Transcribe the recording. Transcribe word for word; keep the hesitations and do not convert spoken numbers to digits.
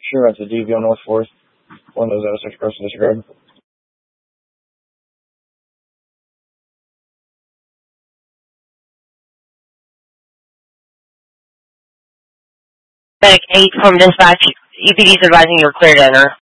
Sure, that's a D V on North fourth. One of those oh six person disregard. Medic eight from dispatch. E P D's advising you're clear to enter.